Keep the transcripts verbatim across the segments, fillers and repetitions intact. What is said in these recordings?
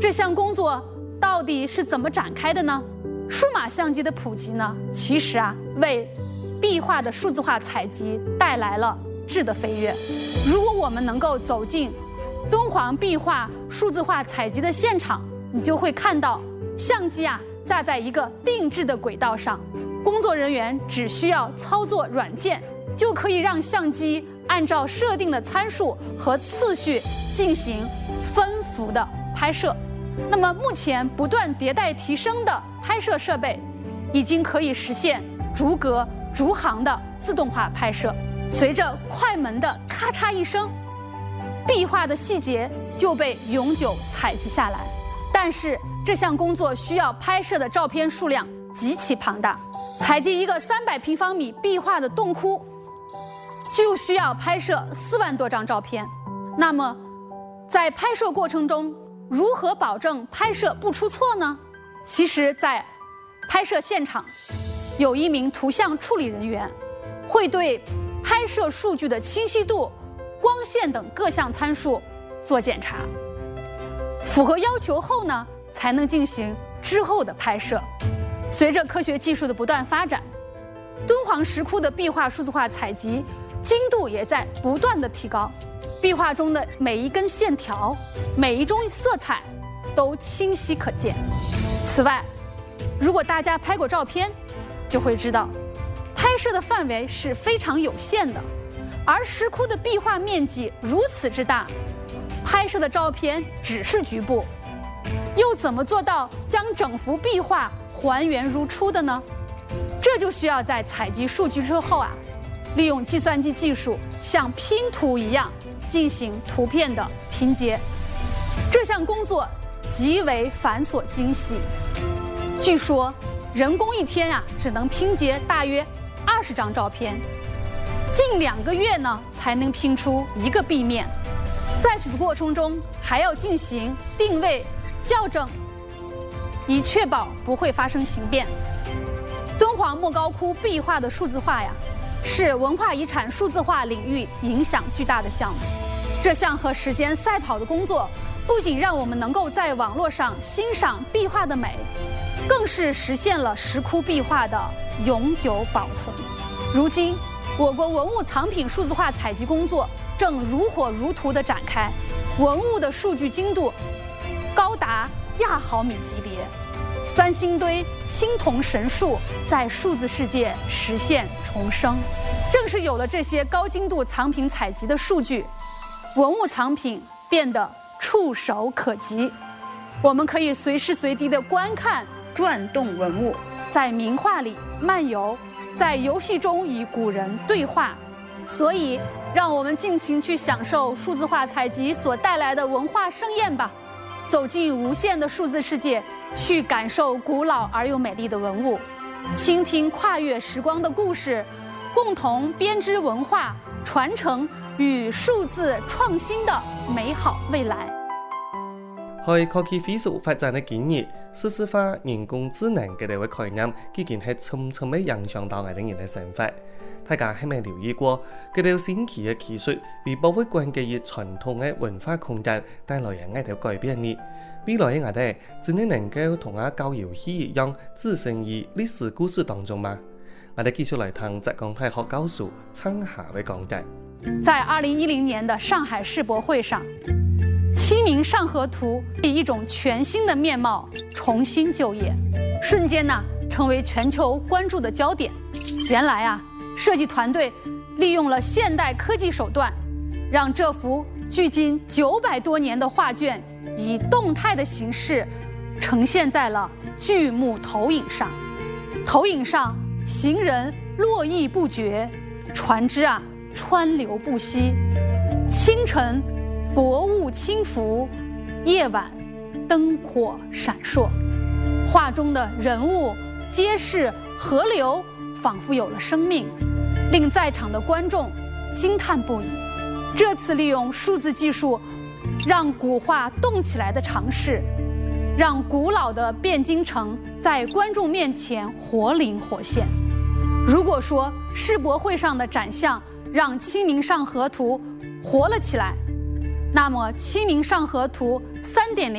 这项工作到底是怎么展开的呢？数码相机的普及呢，其实啊，为壁画的数字化采集带来了质的飞跃。如果我们能够走进敦煌壁画数字化采集的现场，你就会看到相机啊架在一个定制的轨道上，工作人员只需要操作软件，就可以让相机按照设定的参数和次序进行分幅的拍摄。那么目前不断迭代提升的拍摄设备，已经可以实现逐格逐行的自动化拍摄。随着快门的咔嚓一声，壁画的细节就被永久采集下来。但是这项工作需要拍摄的照片数量极其庞大，采集一个三百平方米壁画的洞窟，就需要拍摄四万多张照片。那么在拍摄过程中，如何保证拍摄不出错呢？其实在拍摄现场有一名图像处理人员，会对拍摄数据的清晰度、光线等各项参数做检查，符合要求后呢，才能进行之后的拍摄。随着科学技术的不断发展，敦煌石窟的壁画数字化采集精度也在不断的提高，壁画中的每一根线条、每一种色彩都清晰可见。此外，如果大家拍过照片，就会知道拍摄的范围是非常有限的，而石窟的壁画面积如此之大，拍摄的照片只是局部，又怎么做到将整幅壁画还原如初的呢？这就需要在采集数据之后啊，利用计算机技术像拼图一样进行图片的拼接。这项工作极为繁琐精细，据说人工一天啊只能拼接大约二十张照片，近两个月呢才能拼出一个壁面。在此过程中还要进行定位、校正，以确保不会发生形变。敦煌莫高窟壁画的数字化呀，是文化遗产数字化领域影响巨大的项目。这项和时间赛跑的工作，不仅让我们能够在网络上欣赏壁画的美，更是实现了石窟壁画的永久保存。如今，我国文物藏品数字化采集工作正如火如荼地展开，文物的数据精度高达亚毫米级别，三星堆青铜神树在数字世界实现重生。正是有了这些高精度藏品采集的数据，文物藏品变得触手可及，我们可以随时随地地观看转动文物，在名画里漫游，在游戏中与古人对话。所以让我们尽情去享受数字化采集所带来的文化盛宴吧，走进无限的数字世界，去感受古老而又美丽的文物，倾听跨越时光的故事，共同编织文化传承與數字創新的美好未來。 喺科技飛速發展嘅今日，數字化、人工智能嘅呢個概念，已經係深深地影響到我哋人嘅生活。大家係咪留意過，佢哋新奇嘅技術為保護關鍵於傳統嘅文化空間帶來嘅一條改變呢？未來嘅我哋真係能夠同啊搞遊戲一樣，置身於歷史故事當中嗎？我哋繼續嚟聽浙江大學教授陳夏嘅講解。 在二零一零年的上海世博會上，《清明上河圖》以一種全新的面貌重新就業，瞬間呢成為全球關注的焦點。原來啊，設計團隊利用了現代科技手段，讓這幅距今九百多年的畫卷以動態的形式呈現在了巨幕投影上。投影上，行人絡繹不絕，船隻啊川流不息。清晨薄霧輕浮，夜晚燈火閃爍。畫中的人物、街市、河流仿佛有了生命，令在場的觀眾驚嘆不已。這次利用數字技術讓古畫動起來的嘗試，讓古老的汴京城在觀眾面前活靈活現。如果說世博會上的展項讓《清明上河圖》活了起來，那麼《清明上河圖》三點零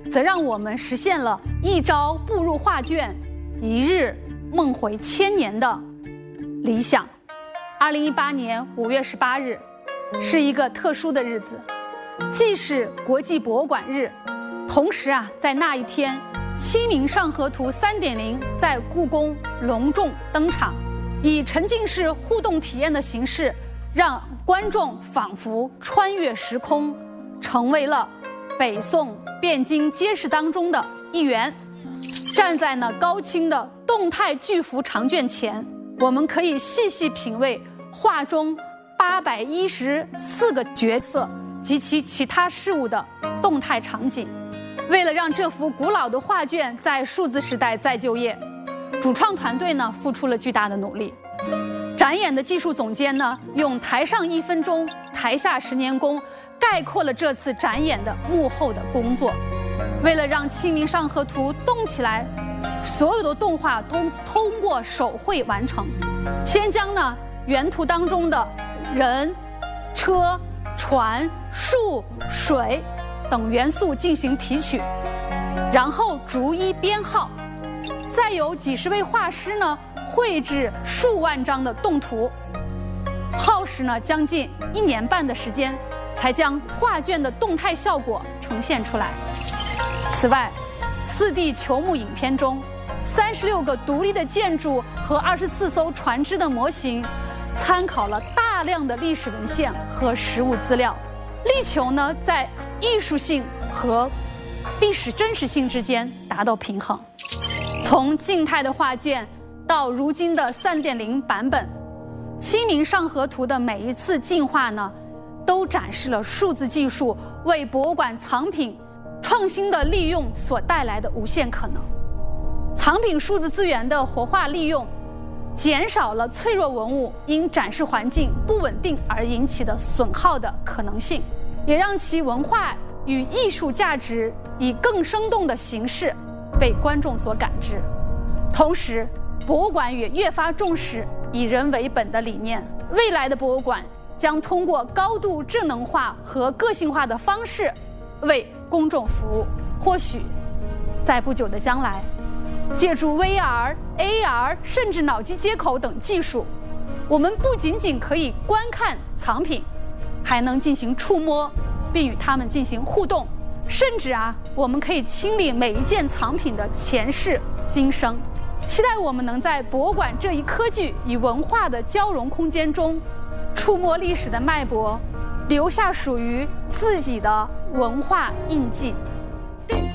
则让我们实现了一朝步入画卷，一日梦回千年的理想。二零一八年五月十八日是一个特殊的日子，既是国际博物馆日，同时啊，在那一天，《清明上河图 三点零》在故宫隆重登场，以沉浸式互动体验的形式，让观众仿佛穿越时空，成为了北宋汴京街市当中的一员。站在那高清的动态巨幅长卷前，我们可以细细品味画中八百一十四个角色及其其他事物的动态场景。为了让这幅古老的画卷在数字时代再就业，主创团队呢付出了巨大的努力。展演的技术总监呢，用台上一分钟，台下十年功，概括了这次展演的幕后的工作。为了让《清明上河图》动起来，所有的动画都通过手绘完成。先将呢原图当中的人、车、船、树、水等元素进行提取，然后逐一编号，再有几十位画师呢绘制数万张的动图，耗时呢将近一年半的时间，才将画卷的动态效果呈现出来。此外，四 D 球幕影片中，三十六个独立的建筑和二十四艘船只的模型，参考了大量的历史文献和实物资料，力求呢在艺术性和历史真实性之间达到平衡。从静态的画卷到如今的 三点零 版本，《清明上河图》的每一次进化呢，都展示了数字技术为博物馆藏品创新的利用所带来的无限可能。藏品数字资源的活化利用，减少了脆弱文物因展示环境不稳定而引起的损耗的可能性，也让其文化与艺术价值以更生动的形式被观众所感知。同时，博物馆也越发重视以人为本的理念。未来的博物馆将通过高度智能化和个性化的方式为公众服务。或许在不久的将来，借助 V R、A R 甚至脑机接口等技术，我们不仅仅可以观看藏品，还能进行触摸，并与它们进行互动，甚至啊，我们可以亲历每一件藏品的前世今生。期待我们能在博物馆这一科技与文化的交融空间中，触摸历史的脉搏，留下属于自己的文化印记。